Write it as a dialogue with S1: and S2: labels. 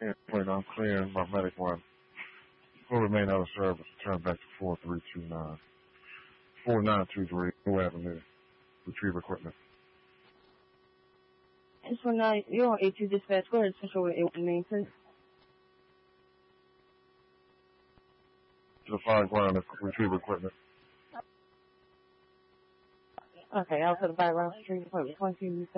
S1: Wait, I'm clearing my medic one. Will remain out of service. Turn back to 4329. 4923, New Avenue. Retrieve equipment.
S2: 619, you're on A2 dispatch. Go ahead, switch over to A1 main, please.
S1: To the flying ground and retrieve equipment.
S2: Okay, I'll put the background street equipment.